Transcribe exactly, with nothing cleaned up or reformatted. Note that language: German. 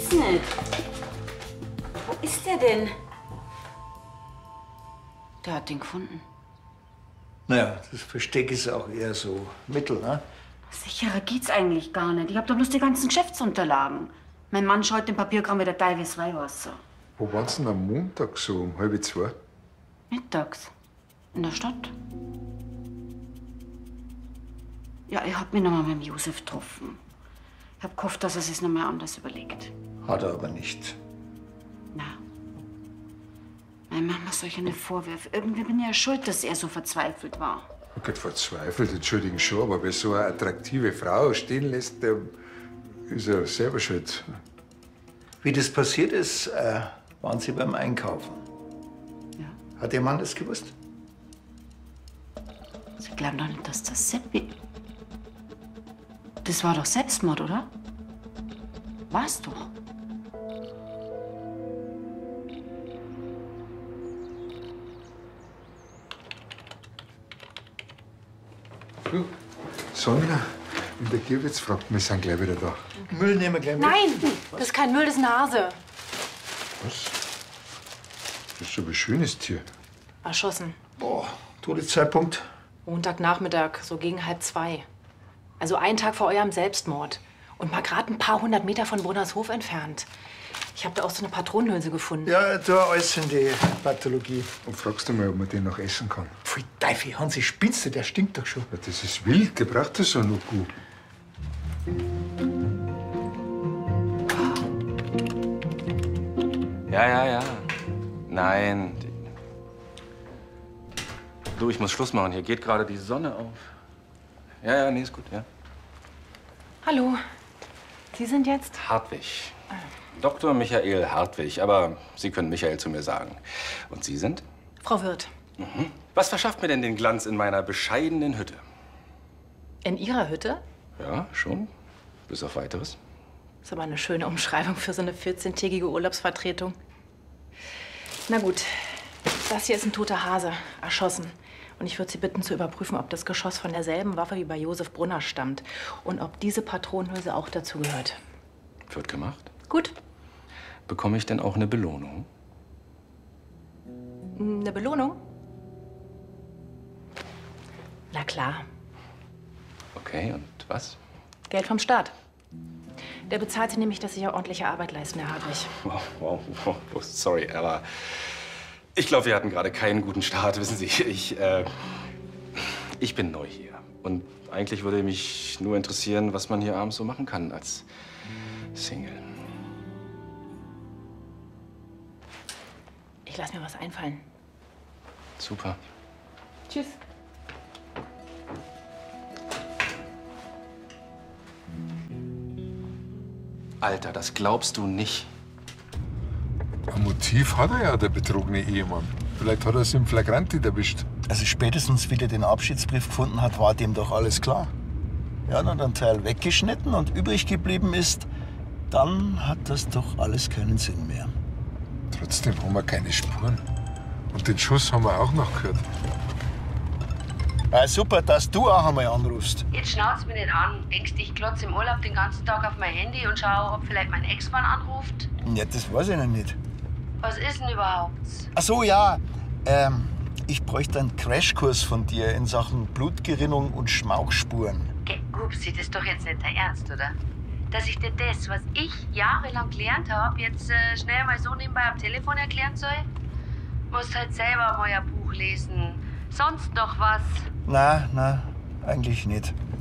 gibt's nicht. Wo ist der denn? Der hat den gefunden. Naja, das Versteck ist auch eher so mittel, ne? Sicherer geht's eigentlich gar nicht. Ich hab doch bloß die ganzen Geschäftsunterlagen. Mein Mann schaut den Papierkram wieder teilweise Weihwasser. Wo waren's denn am Montag so um halb zwei? Mittags. In der Stadt. Ja, ich hab mich noch mal mit dem Josef getroffen. Ich hab gehofft, dass er sich's noch mal anders überlegt. Hat er aber nicht. Na. Nein, mach mir solche eine Vorwürfe. Irgendwie bin ich ja schuld, dass er so verzweifelt war. Ich bin verzweifelt, entschuldigen schon, aber wer so eine attraktive Frau stehen lässt, der ist ja selber schuld. Wie das passiert ist, äh, waren Sie beim Einkaufen. Ja. Hat Ihr Mann das gewusst? Sie glauben doch nicht, dass das Seppi... Das war doch Selbstmord, oder? War's doch. Du, Sonja, in der Gierwitz fragt, wir sind gleich wieder da. Müll nehmen wir gleich mit. Nein, das ist kein Müll, das ist eine Hase. Was? Das ist aber ein schönes Tier. Erschossen. Boah, Todeszeitpunkt? Montagnachmittag, so gegen halb zwei. Also einen Tag vor eurem Selbstmord. Und mal gerade ein paar hundert Meter von Brunnershof entfernt. Ich habe da auch so eine Patronenhülse gefunden. Ja, da alles in die Pathologie. Und fragst du mal, ob man den noch essen kann? Pfui, Teufel, Hansi, spinnst du? Der stinkt doch schon. Ja, das ist wild, der braucht das auch noch gut. Ja, ja, ja. Nein. Du, ich muss Schluss machen. Hier geht gerade die Sonne auf. Ja, ja, nee, ist gut, ja. Hallo. Sie sind jetzt? Hartwig. Doktor Michael Hartwig. Aber Sie können Michael zu mir sagen. Und Sie sind? Frau Wirth. Mhm. Was verschafft mir denn den Glanz in meiner bescheidenen Hütte? In Ihrer Hütte? Ja, schon. Bis auf Weiteres. Ist aber eine schöne Umschreibung für so eine vierzehntägige Urlaubsvertretung. Na gut, das hier ist ein toter Hase, erschossen. Und ich würde Sie bitten zu überprüfen, ob das Geschoss von derselben Waffe wie bei Josef Brunner stammt. Und ob diese Patronenhülse auch dazu gehört. Wird gemacht. Gut. Bekomme ich denn auch eine Belohnung? Eine Belohnung? Na klar. Okay, und was? Geld vom Staat. Der bezahlt Sie nämlich, dass Sie ja ordentliche Arbeit leisten, Herr Hartwig. Wow, wow, wow, sorry, aber ich glaube, wir hatten gerade keinen guten Start, wissen Sie. Ich, äh, ich bin neu hier. Und eigentlich würde mich nur interessieren, was man hier abends so machen kann als Single. Ich lasse mir was einfallen. Super. Tschüss. Alter, das glaubst du nicht. Ein Motiv hat er ja, der betrogene Ehemann. Vielleicht hat er es im Flagranti erwischt. Also spätestens, wie der den Abschiedsbrief gefunden hat, war dem doch alles klar. Ja, dann ein Teil weggeschnitten und übrig geblieben ist, dann hat das doch alles keinen Sinn mehr. Trotzdem haben wir keine Spuren. Und den Schuss haben wir auch noch gehört. Ja, super, dass du auch einmal anrufst. Jetzt schnauz mich nicht an. Denkst du, ich glotze im Urlaub den ganzen Tag auf mein Handy und schau, ob vielleicht mein Ex-Mann anruft? Ja, das weiß ich noch nicht. Was ist denn überhaupt? Ach so, ja. Ähm, ich bräuchte einen Crashkurs von dir in Sachen Blutgerinnung und Schmauchspuren. Geh, Upsi, das ist doch jetzt nicht dein Ernst, oder? Dass ich dir das, was ich jahrelang gelernt habe, jetzt äh, schnell mal so nebenbei am Telefon erklären soll? Musst halt selber mal ein Buch lesen. Sonst noch was? Na, na, eigentlich nicht.